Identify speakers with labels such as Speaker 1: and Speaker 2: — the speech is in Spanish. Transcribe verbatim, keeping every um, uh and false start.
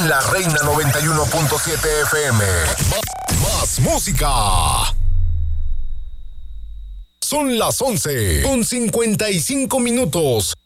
Speaker 1: en La Reina noventa y uno punto siete F M. Más, más música. Son las once con cincuenta y cinco minutos.